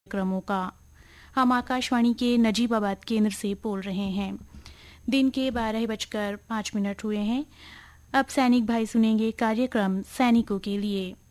कार्यक्रमों का। हम आकाशवाणी के नजीबाबाद केंद्र से बोल रहे हैं। दिन के 12:05 हुए हैं। अब सैनिक भाई सुनेंगे कार्यक्रम सैनिकों के लिए।